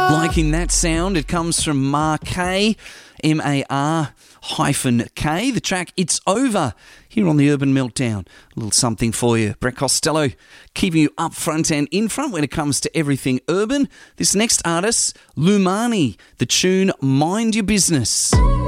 Liking that sound, it comes from Mar-K, M-A-R-K. The track, It's Over, here on the Urban Meltdown. A little something for you. Brett Costello keeping you up front and in front when it comes to everything urban. This next artist, Lumani, the tune Mind Your Business.